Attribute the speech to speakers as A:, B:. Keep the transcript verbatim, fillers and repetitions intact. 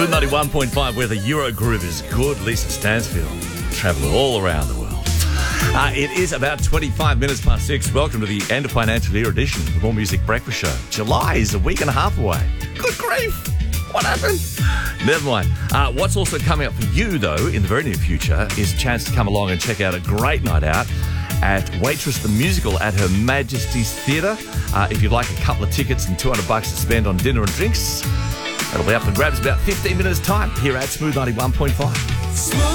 A: Smooth ninety-one point five, where the Euro groove is good. Lisa Stansfield, travelling all around the world. Uh, it is about twenty-five minutes past six. Welcome to the end of financial year edition of the More Music Breakfast Show. July is a week and a half away. Good grief. What happened? Never mind. Uh, what's also coming up for you, though, in the very near future is a chance to come along and check out a great night out at Waitress the Musical at Her Majesty's Theatre. Uh, if you'd like a couple of tickets and two hundred bucks to spend on dinner and drinks, that'll be up for grabs about fifteen minutes time here at Smooth ninety-one point five.